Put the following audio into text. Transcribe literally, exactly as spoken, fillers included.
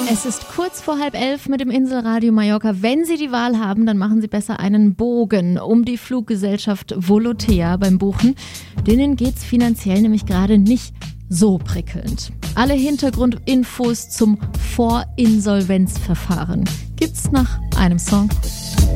Es ist kurz vor halb elf mit dem Inselradio Mallorca. Wenn Sie die Wahl haben, dann machen Sie besser einen Bogen um die Fluggesellschaft Volotea beim Buchen. Denen geht's finanziell nämlich gerade nicht so prickelnd. Alle Hintergrundinfos zum Vorinsolvenzverfahren gibt's nach einem Song.